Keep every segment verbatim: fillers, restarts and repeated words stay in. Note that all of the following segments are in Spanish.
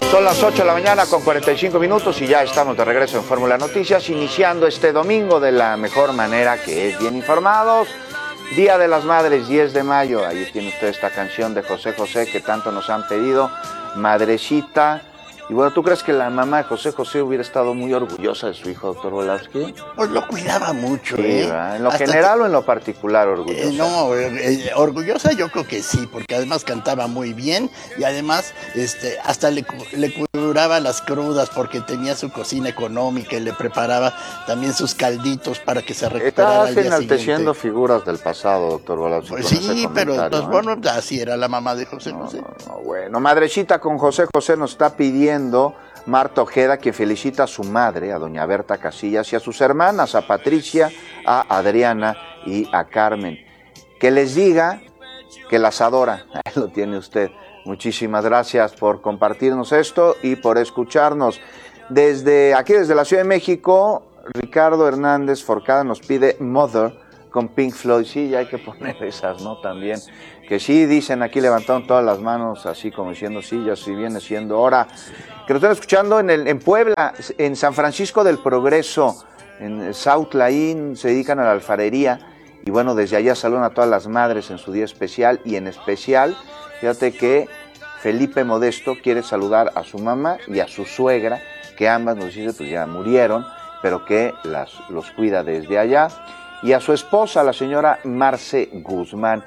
Son las ocho de la mañana con cuarenta y cinco minutos y ya estamos de regreso en Fórmula Noticias, iniciando este domingo de la mejor manera, que es bien informados. Día de las Madres, diez de mayo. Ahí tiene usted esta canción de José José que tanto nos han pedido, Madrecita. Y bueno, ¿tú crees que la mamá de José José hubiera estado muy orgullosa de su hijo, doctor Volavsky? Pues lo cuidaba mucho, Sí, ¿eh? ¿verdad? ¿En lo Hasta general te... o en lo particular orgullosa? Eh, no, eh, orgullosa yo creo que sí, porque además cantaba muy bien y además este, hasta le, le curaba las crudas porque tenía su cocina económica y le preparaba también sus calditos para que se recuperara al día siguiente. Estás enalteciendo figuras del pasado, doctor Volavsky. Pues sí, pero pues, ¿eh? bueno, así era la mamá de José no, José. No, no, bueno, Madrecita con José José nos está pidiendo Marta Ojeda, que felicita a su madre, a doña Berta Casillas, y a sus hermanas, a Patricia, a Adriana y a Carmen. Que les diga que las adora. Ahí lo tiene usted. Muchísimas gracias por compartirnos esto y por escucharnos. Desde aquí, desde la Ciudad de México, Ricardo Hernández Forcada nos pide Mother con Pink Floyd. Sí, ya hay que poner esas, ¿no? También. Que sí, dicen aquí, levantaron todas las manos, así como diciendo, sí, ya sí viene siendo hora. Que nos están escuchando en, el, en Puebla, en San Francisco del Progreso, en South Laín, se dedican a la alfarería. Y bueno, desde allá saludan a todas las madres en su día especial. Y en especial, fíjate que Felipe Modesto quiere saludar a su mamá y a su suegra, que ambas nos dice, pues ya murieron, pero que las, los cuida desde allá. Y a su esposa, la señora Marce Guzmán.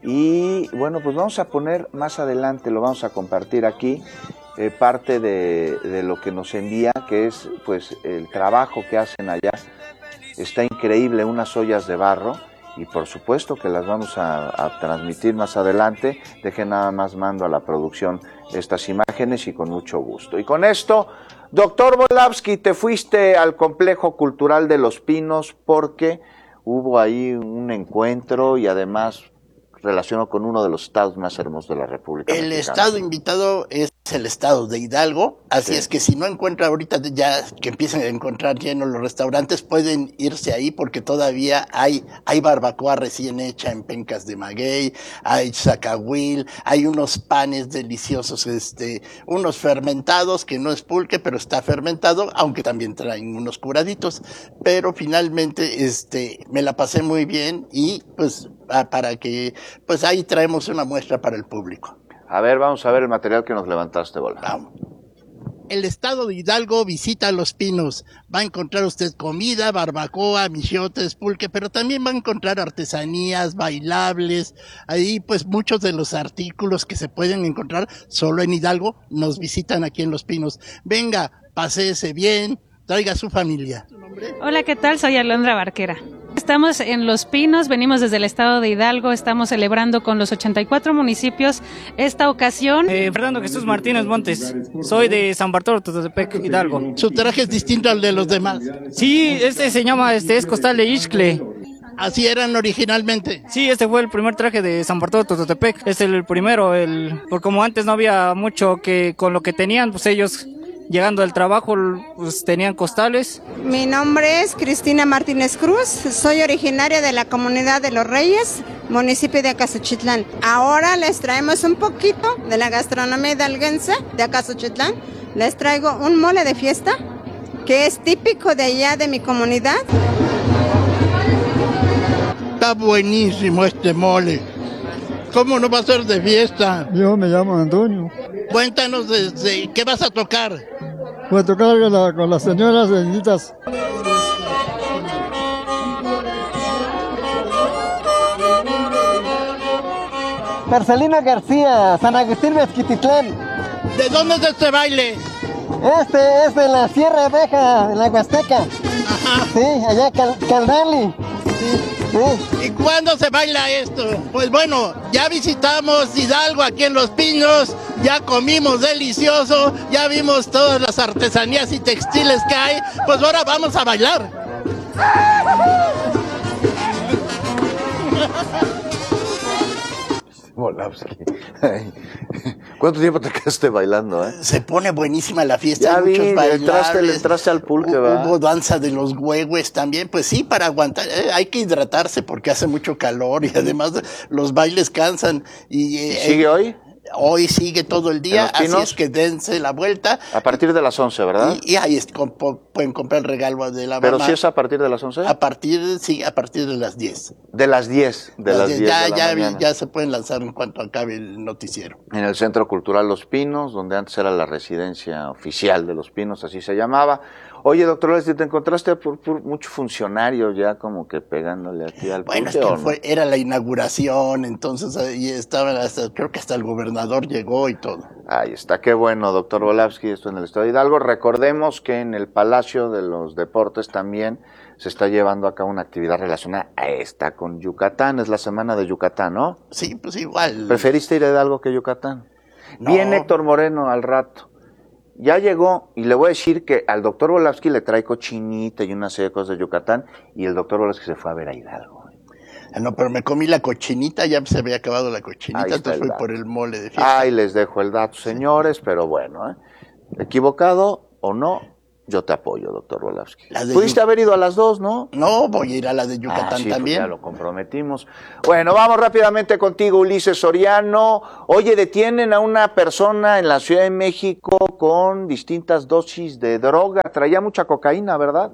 Y bueno, pues vamos a poner más adelante, lo vamos a compartir aquí, eh, parte de, de lo que nos envía, que es pues el trabajo que hacen allá. Está increíble, unas ollas de barro, y por supuesto que las vamos a, a transmitir más adelante. Dejen nada más, mando a la producción estas imágenes y con mucho gusto. Y con esto, doctor Volavsky, te fuiste al Complejo Cultural de Los Pinos porque hubo ahí un encuentro y además relacionado con uno de los estados más hermosos de la República El Mexicana. estado invitado es el estado de Hidalgo, así sí. Es que si no encuentra ahorita ya que empiecen a encontrar llenos los restaurantes, pueden irse ahí porque todavía hay hay barbacoa recién hecha en pencas de maguey, hay zacahuil, hay unos panes deliciosos, este, unos fermentados que no es pulque, pero está fermentado, aunque también traen unos curaditos, pero finalmente este me la pasé muy bien y pues para que pues ahí traemos una muestra para el público. A ver, vamos a ver el material que nos levantaste, Bola. Vamos. El estado de Hidalgo visita Los Pinos. Va a encontrar usted comida, barbacoa, michiotes, pulque, pero también va a encontrar artesanías, bailables. Ahí pues muchos de los artículos que se pueden encontrar solo en Hidalgo nos visitan aquí en Los Pinos. Venga, paséese bien, traiga a su familia. ¿Tu nombre? Hola, ¿qué tal? Soy Alondra Barquera. Estamos en Los Pinos, venimos desde el estado de Hidalgo, estamos celebrando con los ochenta y cuatro municipios esta ocasión. Eh, Fernando Jesús Martínez Montes, soy de San Bartolo, Tototepec, Hidalgo. ¿Su traje es distinto al de los demás? Sí, este se llama, este es costal de Ixcle. ¿Así eran originalmente? Sí, este fue el primer traje de San Bartolo, Tototepec, es el primero, el, porque como antes no había mucho que con lo que tenían, pues ellos... Llegando del trabajo, pues tenían costales. Mi nombre es Cristina Martínez Cruz, soy originaria de la comunidad de Los Reyes, municipio de Acasochitlán. Ahora les traemos un poquito de la gastronomía hidalguense de Acasochitlán. Les traigo un mole de fiesta, que es típico de allá de mi comunidad. Está buenísimo este mole. ¿Cómo no va a ser de fiesta? Yo me llamo Antonio. Cuéntanos de, de, ¿qué vas a tocar? Voy a tocar con, la, con las señoras benditas. Marcelina García, San Agustín Mezquititlán. ¿De dónde es este baile? Este es de la Sierra Baja, de la Huasteca. Ajá. Sí, allá Cal Caldali. Sí. Sí. ¿Y cuándo se baila esto? Pues bueno, ya visitamos Hidalgo aquí en Los Pinos, ya comimos delicioso, ya vimos todas las artesanías y textiles que hay, pues ahora vamos a bailar. Volavsky. ¿Cuánto tiempo te quedaste bailando, eh? Se pone buenísima la fiesta. Ya hay vi, muchos bailables, entraste, le entraste al pulque, ¿verdad? Hubo danza de los huehues también, pues sí, para aguantar, eh, hay que hidratarse porque hace mucho calor y además los bailes cansan. ¿Y, eh, ¿Sigue hoy? Hoy sigue todo el día, así es que dense la vuelta. A partir de las once, ¿verdad? Y, y ahí es, pueden comprar el regalo de la ¿Pero mamá. si es a partir de las once? A partir, sí, a partir de las diez. De las diez, de las, las diez ya, de la ya, mañana. Ya se pueden lanzar en cuanto acabe el noticiero. En el Centro Cultural Los Pinos, donde antes era la residencia oficial de Los Pinos, así se llamaba. Oye, doctor Leslie, ¿te encontraste por, por mucho funcionario ya como que pegándole aquí al Bueno, pulque, es que no? fue, era la inauguración, entonces ahí estaban, hasta, creo que hasta el gobernador llegó y todo. Ahí está, qué bueno, doctor Volavsky, esto en el Estado de Hidalgo. Recordemos que en el Palacio de los Deportes también se está llevando a cabo una actividad relacionada a esta con Yucatán, es la semana de Yucatán, ¿no? Sí, pues igual. ¿Preferiste ir a Hidalgo que Yucatán? No. Viene Héctor Moreno al rato. Ya llegó, y le voy a decir que al doctor Volavsky le trae cochinita y una serie de cosas de Yucatán, y el doctor Volavsky se fue a ver a Hidalgo. No, pero me comí la cochinita, ya se había acabado la cochinita, entonces fui por el mole de fiesta. Ahí les dejo el dato, señores, pero bueno, ¿eh? Equivocado o no, yo te apoyo, doctor Volavsky. Pudiste haber ido a las dos, ¿no? No, voy a ir a la de Yucatán ah, sí, también. Pues ya lo comprometimos. Bueno, vamos rápidamente contigo, Ulises Soriano. Oye, detienen a una persona en la Ciudad de México con distintas dosis de droga. Traía mucha cocaína, ¿verdad?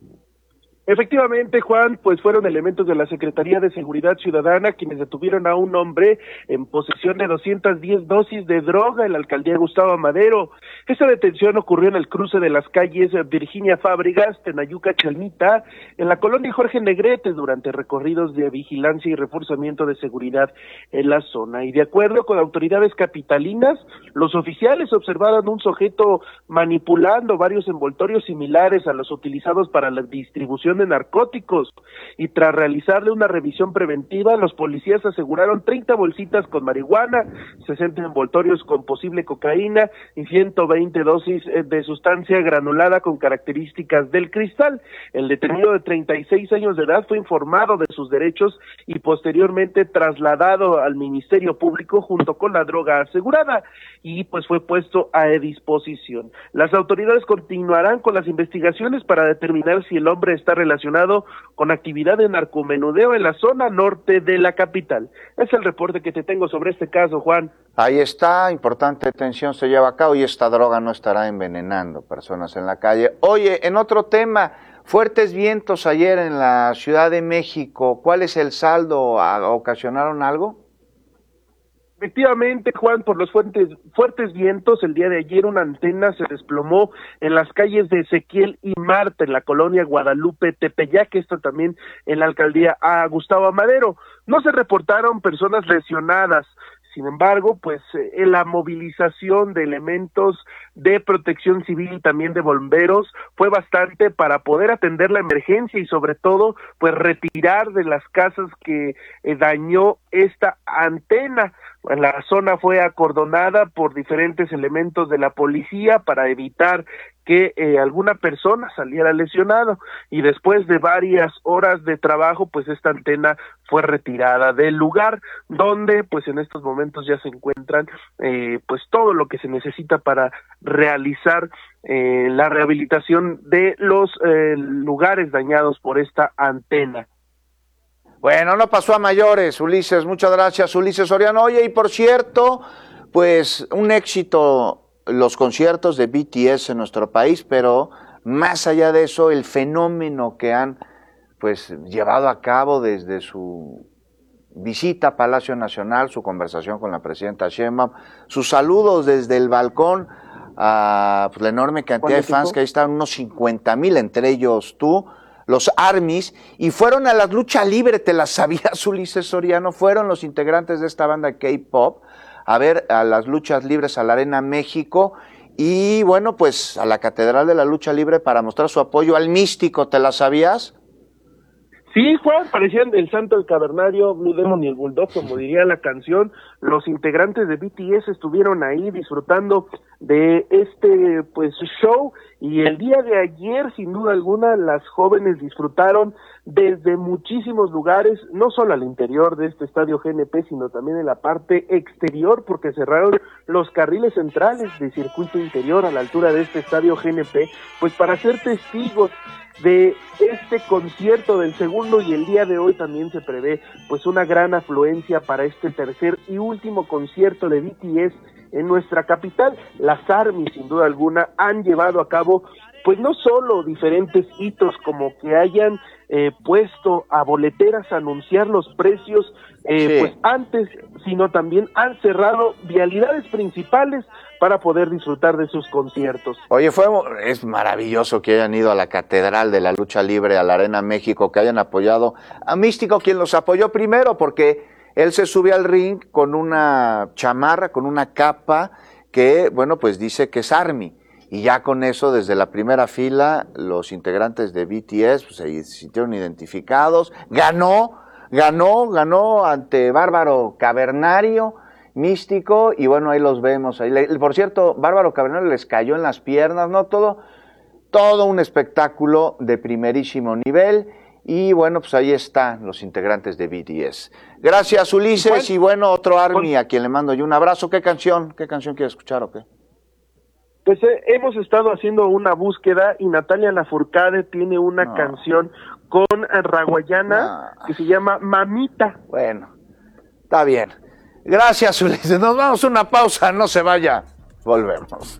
Efectivamente, Juan, pues fueron elementos de la Secretaría de Seguridad Ciudadana quienes detuvieron a un hombre en posesión de doscientas diez dosis de droga en la alcaldía Gustavo Madero. Esta detención ocurrió en el cruce de las calles Virginia Fábregas, Tenayuca, Chalmita, en la colonia Jorge Negrete, durante recorridos de vigilancia y reforzamiento de seguridad en la zona. Y de acuerdo con autoridades capitalinas, los oficiales observaron un sujeto manipulando varios envoltorios similares a los utilizados para la distribución de narcóticos, y tras realizarle una revisión preventiva, los policías aseguraron treinta bolsitas con marihuana, sesenta envoltorios con posible cocaína y ciento veinte dosis de sustancia granulada con características del cristal. El detenido de treinta y seis años de edad fue informado de sus derechos y posteriormente trasladado al Ministerio Público junto con la droga asegurada, y pues fue puesto a disposición. Las autoridades continuarán con las investigaciones para determinar si el hombre está relacionado con actividad de narcomenudeo en la zona norte de la capital. Es el reporte que te tengo sobre este caso, Juan. Ahí está, importante detención se lleva a cabo y esta droga no estará envenenando personas en la calle. Oye, en otro tema, fuertes vientos ayer en la Ciudad de México, ¿cuál es el saldo? ¿Ocasionaron algo? Efectivamente, Juan, por los fuertes, fuertes vientos, el día de ayer una antena se desplomó en las calles de Ezequiel y Marta, en la colonia Guadalupe Tepeyac, esto también en la alcaldía a Gustavo Madero. No se reportaron personas lesionadas. Sin embargo, pues eh, la movilización de elementos de protección civil y también de bomberos fue bastante para poder atender la emergencia y sobre todo, pues retirar de las casas que eh, dañó esta antena. La zona fue acordonada por diferentes elementos de la policía para evitar que eh, alguna persona saliera lesionado, y después de varias horas de trabajo, pues esta antena fue retirada del lugar, donde pues en estos momentos ya se encuentran eh, pues todo lo que se necesita para realizar eh, la rehabilitación de los eh, lugares dañados por esta antena. Bueno, no pasó a mayores, Ulises, muchas gracias, Ulises Soriano. Oye, y por cierto, pues un éxito los conciertos de B T S en nuestro país, pero más allá de eso, el fenómeno que han pues llevado a cabo desde su visita a Palacio Nacional, su conversación con la presidenta Sheinbaum, sus saludos desde el balcón a pues, la enorme cantidad de fans, que ahí están unos cincuenta mil, entre ellos tú, los ARMYs, y fueron a la lucha libre, ¿te las sabías, Ulises Soriano? Fueron los integrantes de esta banda K-pop a ver a las luchas libres a la Arena México, y bueno, pues a la Catedral de la Lucha Libre para mostrar su apoyo al Místico, ¿te la sabías? Sí, Juan, parecían el Santo, el Cavernario, Blue Demon y el Bulldog, como diría la canción. Los integrantes de B T S estuvieron ahí disfrutando de este pues show. Y el día de ayer, sin duda alguna, las jóvenes disfrutaron desde muchísimos lugares, no solo al interior de este estadio G N P, sino también en la parte exterior, porque cerraron los carriles centrales de circuito interior a la altura de este estadio G N P, pues para ser testigos de este concierto del segundo, y el día de hoy también se prevé pues una gran afluencia para este tercer y último concierto de B T S en nuestra capital. Las ARMY, sin duda alguna, han llevado a cabo pues no solo diferentes hitos como que hayan eh, puesto a boleteras a anunciar los precios eh, sí. pues antes, sino también han cerrado vialidades principales para poder disfrutar de sus conciertos. Oye, fue es maravilloso que hayan ido a la Catedral de la Lucha Libre, a la Arena México, que hayan apoyado a Místico, quien los apoyó primero, porque él se sube al ring con una chamarra, con una capa que, bueno, pues dice que es ARMY. Y ya con eso, desde la primera fila, los integrantes de B T S pues, se sintieron identificados. Ganó, ganó, ganó ante Bárbaro Cavernario, Místico, y bueno, ahí los vemos. Ahí, por cierto, Bárbaro Cavernario les cayó en las piernas, ¿no? Todo, todo un espectáculo de primerísimo nivel. Y bueno, pues ahí están los integrantes de B T S. Gracias, Ulises, y bueno, otro ARMY a quien le mando yo un abrazo. ¿Qué canción? ¿Qué canción quiere escuchar o qué? Pues eh, hemos estado haciendo una búsqueda y Natalia Lafourcade tiene una no. canción con Raguayana no. que se llama Mamita. Bueno, está bien. Gracias, Ulises. Nos vamos a una pausa, no se vaya. Volvemos.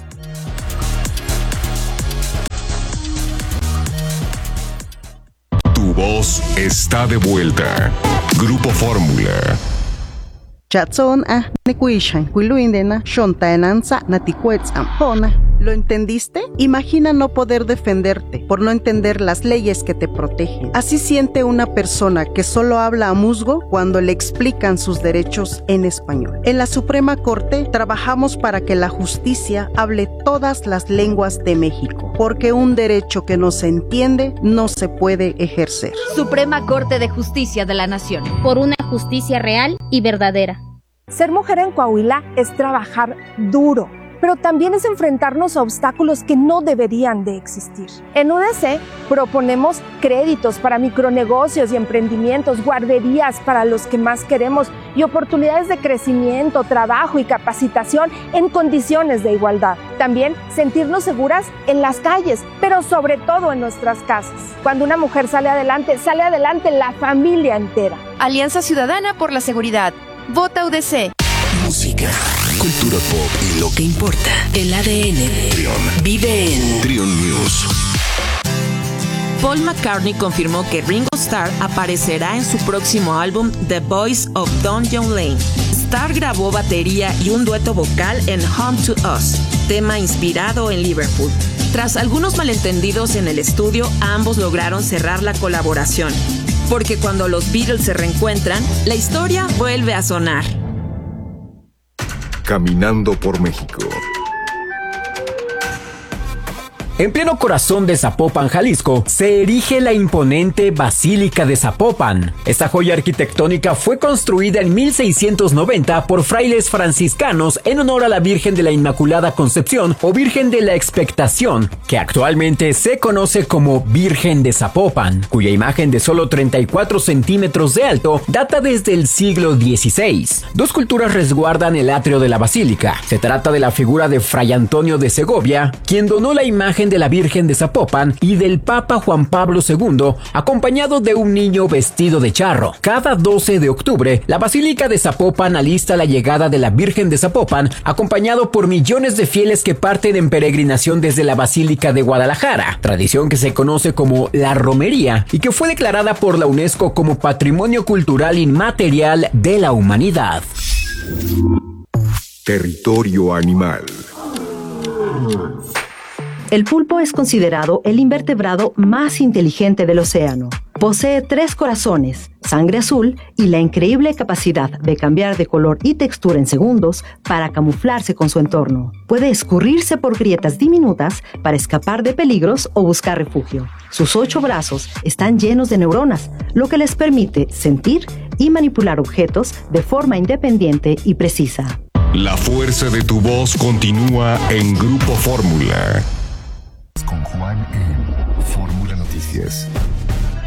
Tu voz está de vuelta. Grupo Fórmula. Chatson ah nekuishan kuiluindena shontaenanza natikuetzam hona. ¿Lo entendiste? Imagina no poder defenderte por no entender las leyes que te protegen. Así siente una persona que solo habla a musgo cuando le explican sus derechos en español. En la Suprema Corte trabajamos para que la justicia hable todas las lenguas de México, porque un derecho que no se entiende no se puede ejercer. Suprema Corte de Justicia de la Nación. Por una justicia real y verdadera. Ser mujer en Coahuila es trabajar duro, pero también es enfrentarnos a obstáculos que no deberían de existir. En U D C proponemos créditos para micronegocios y emprendimientos, guarderías para los que más queremos y oportunidades de crecimiento, trabajo y capacitación en condiciones de igualdad. También sentirnos seguras en las calles, pero sobre todo en nuestras casas. Cuando una mujer sale adelante, sale adelante la familia entera. Alianza Ciudadana por la Seguridad. Vota U D C. Música, cultura pop y lo que importa. El A D N de Trion vive en Trion News. Paul McCartney confirmó que Ringo Starr aparecerá en su próximo álbum The Voice of Don John Lane. Starr grabó batería y un dueto vocal en Home to Us, tema inspirado en Liverpool. Tras algunos malentendidos en el estudio, ambos lograron cerrar la colaboración, porque cuando los Beatles se reencuentran, la historia vuelve a sonar. Caminando por México. En pleno corazón de Zapopan, Jalisco, se erige la imponente Basílica de Zapopan. Esta joya arquitectónica fue construida en mil seiscientos noventa por frailes franciscanos en honor a la Virgen de la Inmaculada Concepción o Virgen de la Expectación, que actualmente se conoce como Virgen de Zapopan, cuya imagen de solo treinta y cuatro centímetros de alto data desde el siglo dieciséis. Dos culturas resguardan el atrio de la basílica. Se trata de la figura de Fray Antonio de Segovia, quien donó la imagen de la Virgen de Zapopan, y del Papa Juan Pablo segundo, acompañado de un niño vestido de charro. Cada doce de octubre, la Basílica de Zapopan alista la llegada de la Virgen de Zapopan, acompañado por millones de fieles que parten en peregrinación desde la Basílica de Guadalajara, tradición que se conoce como la romería y que fue declarada por la UNESCO como Patrimonio Cultural Inmaterial de la Humanidad. Territorio animal. El pulpo es considerado el invertebrado más inteligente del océano. Posee tres corazones, sangre azul y la increíble capacidad de cambiar de color y textura en segundos para camuflarse con su entorno. Puede escurrirse por grietas diminutas para escapar de peligros o buscar refugio. Sus ocho brazos están llenos de neuronas, lo que les permite sentir y manipular objetos de forma independiente y precisa. La fuerza de tu voz continúa en Grupo Fórmula. Con Juan en Fórmula Noticias.